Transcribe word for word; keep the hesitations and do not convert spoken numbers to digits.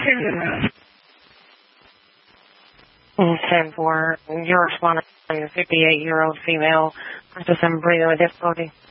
ten four, you're responding to a fifty-eight-year-old female. Princess, I'm breathing with difficulty.